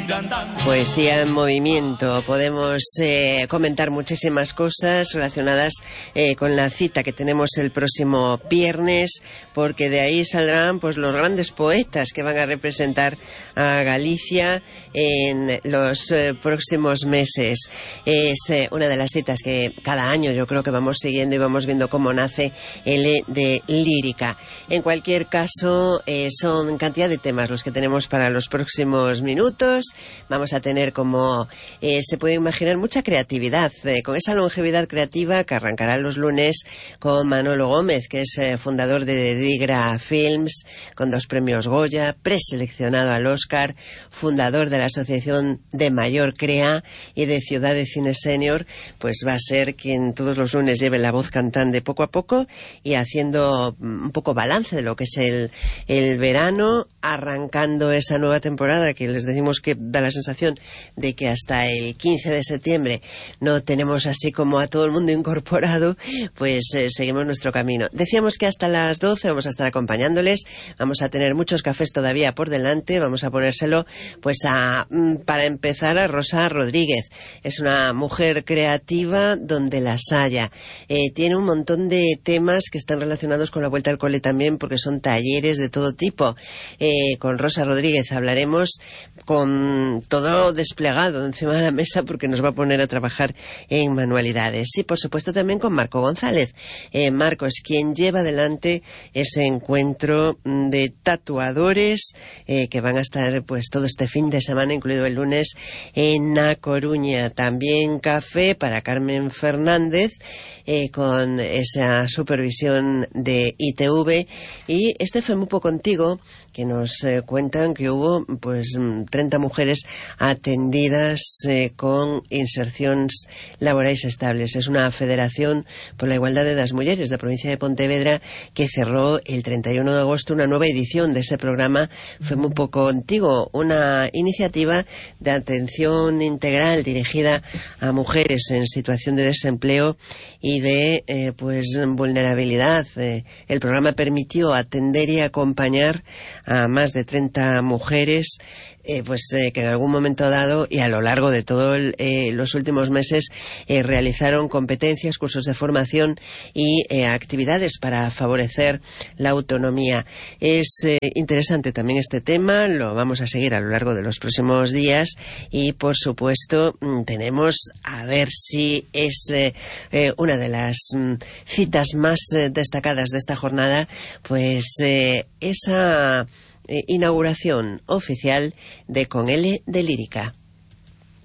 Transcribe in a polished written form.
Poesía en movimiento. Podemos comentar muchísimas cosas relacionadas con la cita que tenemos el próximo viernes, porque de ahí saldrán pues los grandes poetas que van a representar a Galicia en los próximos meses. Es una de las citas que cada año yo creo que vamos siguiendo y vamos viendo cómo nace L de Lírica. En cualquier caso, son cantidad de temas los que tenemos para los próximos minutos. Vamos a tener, como se puede imaginar, mucha creatividad, con esa longevidad creativa que arrancará los lunes con Manolo Gómez, que es fundador de Digra Films, con 2 premios Goya, preseleccionado al Oscar, fundador de la Asociación de Mayor Crea y de Ciudad de Cine Senior. Pues va a ser quien todos los lunes lleve la voz cantante poco a poco y haciendo un poco balance de lo que es el verano, arrancando esa nueva temporada que les decimos que da la sensación de que hasta el 15 de septiembre no tenemos así como a todo el mundo incorporado. Pues seguimos nuestro camino. Decíamos que hasta las 12 vamos a estar acompañándoles, vamos a tener muchos cafés todavía por delante, vamos a ponérselo pues para empezar a Rosa Rodríguez. Es una mujer creativa donde las haya. Tiene un montón de temas que están relacionados con la vuelta al cole también, porque son talleres de todo tipo. Con Rosa Rodríguez hablaremos con todo desplegado encima de la mesa, porque nos va a poner a trabajar en manualidades. Y por supuesto también con Marco González. Marco es quien lleva adelante ese encuentro de tatuadores que van a estar pues todo este fin de semana, incluido el lunes, en A Coruña. También café para Carmen Fernández, con esa supervisión de ITV, y este FEMUPO Contigo, que nos cuentan que hubo pues 30 mujeres atendidas con insercións laborais estables. Es una federación por la igualdad de las mujeres da provincia de Pontevedra que cerró el 31 de agosto una nueva edición de ese programa FEMUPO Contigo, una iniciativa de atención integral dirigida a mujeres en situación de desempleo y de pues vulnerabilidad. El programa permitió atender y acompañar a más de 30 mujeres que en algún momento dado y a lo largo de todos los últimos meses realizaron competencias, cursos de formación y actividades para favorecer la autonomía. Es interesante también este tema, lo vamos a seguir a lo largo de los próximos días y por supuesto tenemos, a ver si es una de las citas más destacadas de esta jornada, pues esa inauguración oficial de Con L de Lírica.